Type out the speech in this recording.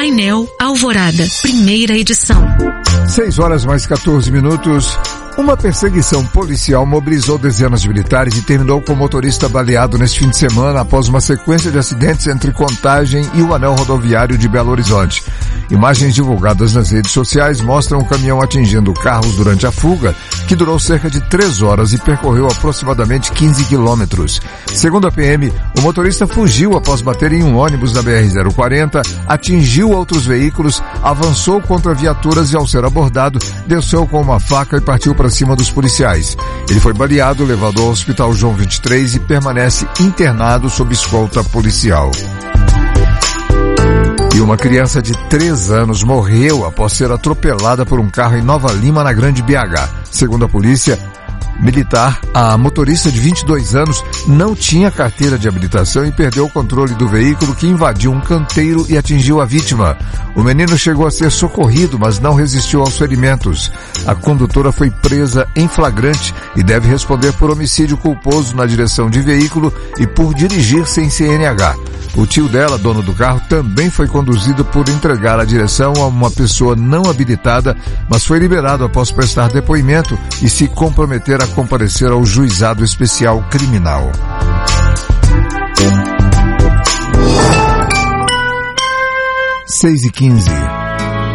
Painel Alvorada, primeira edição. 6h mais 14. Uma perseguição policial mobilizou dezenas de militares e terminou com o motorista baleado neste fim de semana após uma sequência de acidentes entre Contagem e o anel rodoviário de Belo Horizonte. Imagens divulgadas nas redes sociais mostram o caminhão atingindo carros durante a fuga, que durou cerca de 3 horas e percorreu aproximadamente 15 quilômetros. Segundo a PM, o motorista fugiu após bater em um ônibus da BR-040, atingiu outros veículos, avançou contra viaturas e, ao ser abordado, desceu com uma faca e partiu para cima dos policiais. Ele foi baleado, levado ao Hospital João 23 e permanece internado sob escolta policial. E uma criança de 3 anos morreu após ser atropelada por um carro em Nova Lima, na Grande BH. Segundo a polícia militar, a motorista de 22 anos não tinha carteira de habilitação e perdeu o controle do veículo, que invadiu um canteiro e atingiu a vítima. O menino chegou a ser socorrido, mas não resistiu aos ferimentos. A condutora foi presa em flagrante e deve responder por homicídio culposo na direção de veículo e por dirigir sem CNH. O tio dela, dono do carro, também foi conduzido por entregar a direção a uma pessoa não habilitada, mas foi liberado após prestar depoimento e se comprometer a comparecer ao Juizado Especial Criminal. 6h15.